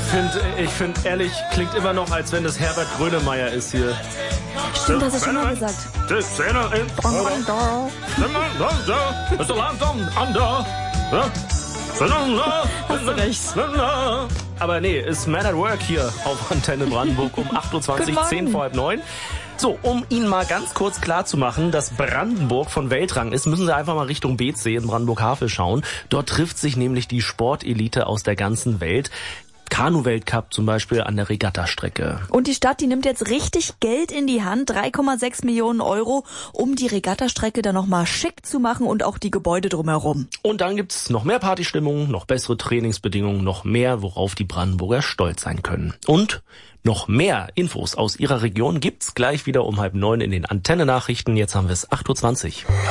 Ich finde, ehrlich, klingt immer noch, als wenn das Herbert Grönemeyer ist hier. Stimmt, das hast du schon mal gesagt. Die Szene in ist under. Hast du recht. Aber nee, ist Man at Work hier auf Antenne Brandenburg um 8.20 Uhr, 10 vor halb 9. So, um Ihnen mal ganz kurz klar zu machen, dass Brandenburg von Weltrang ist, müssen Sie einfach mal Richtung BC in Brandenburg-Havel schauen. Dort trifft sich nämlich die Sportelite aus der ganzen Welt. Kanu-Weltcup zum Beispiel an der Regattastrecke. Und die Stadt, die nimmt jetzt richtig Geld in die Hand, 3,6 Millionen Euro, um die Regattastrecke dann nochmal schick zu machen und auch die Gebäude drumherum. Und dann gibt's noch mehr Partystimmung, noch bessere Trainingsbedingungen, noch mehr, worauf die Brandenburger stolz sein können. Und noch mehr Infos aus Ihrer Region gibt's gleich wieder um 8:30 in den Antenne-Nachrichten. Jetzt haben wir es 8.20 Uhr.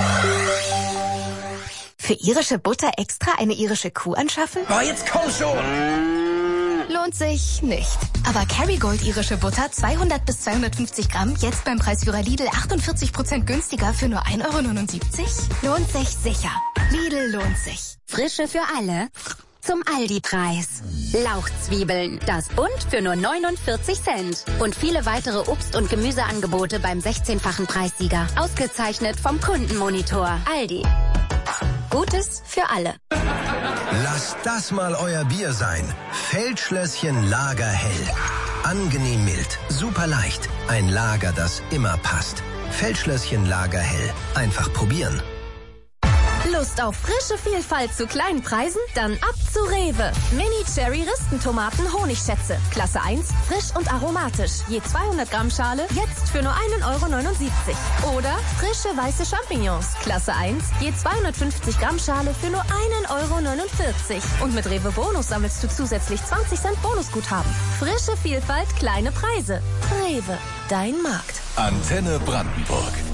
Für irische Butter extra eine irische Kuh anschaffen? Oh, jetzt komm schon! Lohnt sich nicht. Aber Kerrygold irische Butter 200 bis 250 Gramm jetzt beim Preisführer Lidl 48% günstiger für nur 1,79 €? Lohnt sich sicher. Lidl lohnt sich. Frische für alle. Zum Aldi-Preis. Lauchzwiebeln, das Bund für nur 49 Cent. Und viele weitere Obst- und Gemüseangebote beim 16-fachen Preissieger. Ausgezeichnet vom Kundenmonitor. Aldi. Gutes für alle. Lasst das mal euer Bier sein. Feldschlösschen Lagerhell. Angenehm mild, super leicht. Ein Lager, das immer passt. Feldschlösschen Lagerhell. Einfach probieren. Lust auf frische Vielfalt zu kleinen Preisen? Dann ab zu Rewe. Mini-Cherry-Ristentomaten Honigschätze. Klasse 1, frisch und aromatisch. Je 200 Gramm Schale, jetzt für nur 1,79 €. Oder frische weiße Champignons. Klasse 1, je 250 Gramm Schale für nur 1,49 €. Und mit Rewe Bonus sammelst du zusätzlich 20 Cent Bonusguthaben. Frische Vielfalt, kleine Preise. Rewe, dein Markt. Antenne Brandenburg.